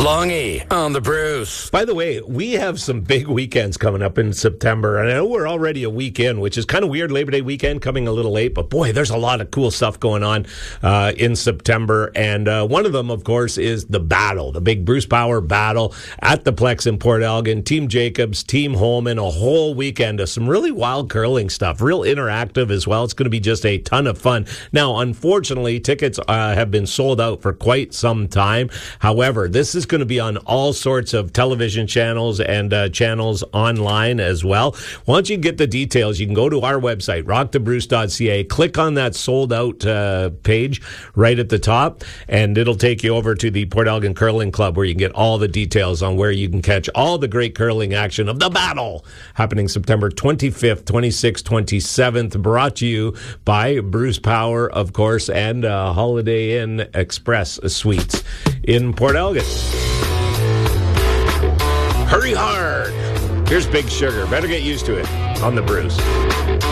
Longy on the Bruce. By the way, we have some big weekends coming up in September, and I know we're already a week in, which is kind of weird. Labor Day weekend coming a little late, but boy, there's a lot of cool stuff going on in September, and one of them, of course, is the battle, the big Bruce Power battle at the Plex in Port Elgin. Team Jacobs, Team Holman, a whole weekend of some really wild curling stuff, real interactive as well. It's going to be just a ton of fun. Now, unfortunately, tickets have been sold out for quite some time. However, this is going to be on all sorts of television channels and channels online as well. Once you get the details, you can go to our website, rockthebruce.ca, click on that sold out page right at the top, and it'll take you over to the Port Elgin Curling Club, where you can get all the details on where you can catch all the great curling action of the battle happening September 25th, 26th, 27th, brought to you by Bruce Power, of course, and Holiday Inn Express Suites in Port Elgin. Hurry hard. Here's Big Sugar. Better get used to it on the Bruce.